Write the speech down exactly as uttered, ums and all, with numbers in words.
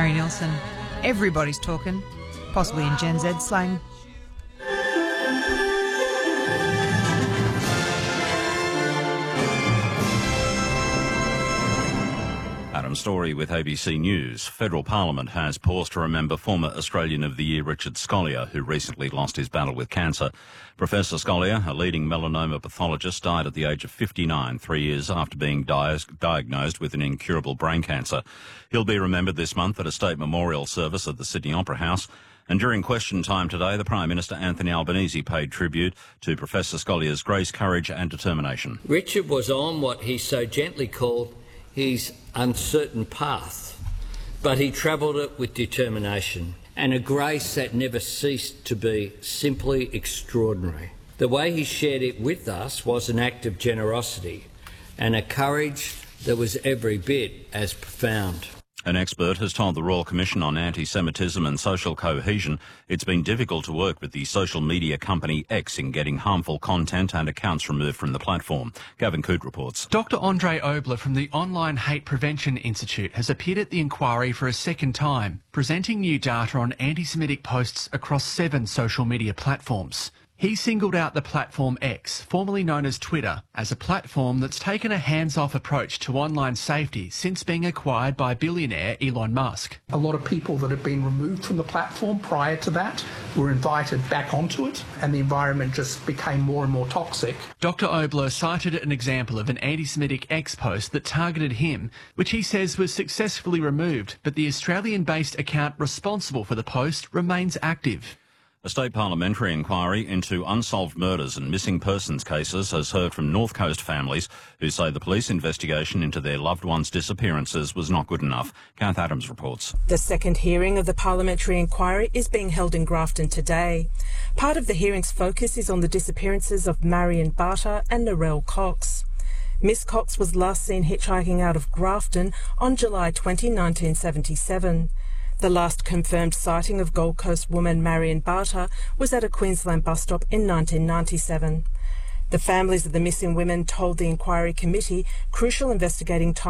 Gary Nelson. Everybody's talking, possibly in Gen Z slang. Adam Story with A B C News. Federal Parliament has paused to remember former Australian of the Year Richard Scolyer, who recently lost his battle with cancer. Professor Scolyer, a leading melanoma pathologist, died at the age of fifty-nine, three years after being di- diagnosed with an incurable brain cancer. He'll be remembered this month at a state memorial service at the Sydney Opera House. And during question time today, the Prime Minister Anthony Albanese paid tribute to Professor Scolyer's grace, courage and determination. Richard was on what he so gently called his uncertain path, but he travelled it with determination and a grace that never ceased to be simply extraordinary. The way he shared it with us was an act of generosity and a courage that was every bit as profound. An expert has told the Royal Commission on Anti-Semitism and Social Cohesion it's been difficult to work with the social media company X in getting harmful content and accounts removed from the platform. Gavin Coote reports. Doctor Andre Obler from the Online Hate Prevention Institute has appeared at the inquiry for a second time, presenting new data on anti-Semitic posts across seven social media platforms. He singled out the platform X, formerly known as Twitter, as a platform that's taken a hands-off approach to online safety since being acquired by billionaire Elon Musk. A lot of people that had been removed from the platform prior to that were invited back onto it, and the environment just became more and more toxic. Doctor Obler cited an example of an anti-Semitic X post that targeted him, which he says was successfully removed, but the Australian-based account responsible for the post remains active. A state parliamentary inquiry into unsolved murders and missing persons cases has heard from North Coast families who say the police investigation into their loved ones' disappearances was not good enough. Kath Adams reports. The second hearing of the parliamentary inquiry is being held in Grafton today. Part of the hearing's focus is on the disappearances of Marion Barter and Narelle Cox. Miss Cox was last seen hitchhiking out of Grafton on July twentieth, nineteen seventy-seven. The last confirmed sighting of Gold Coast woman Marion Barter was at a Queensland bus stop in nineteen ninety-seven. The families of the missing women told the inquiry committee crucial investigating time